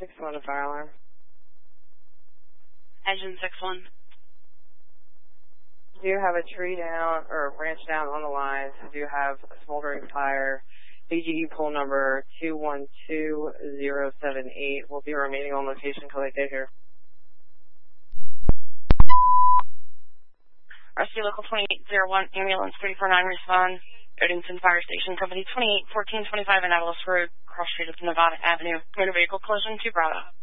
6-1 fire alarm. Engine 6-1. Do you have a tree down or a branch down on the lines? Do you have a smoldering fire? BGE pool number 212078 will be remaining on location until they get here. Rescue Local 2801, Ambulance 349, respond. Odenton Fire Station, Company 281425 Annapolis Road, cross street of Nevada Avenue. Motor vehicle collision to Bravo.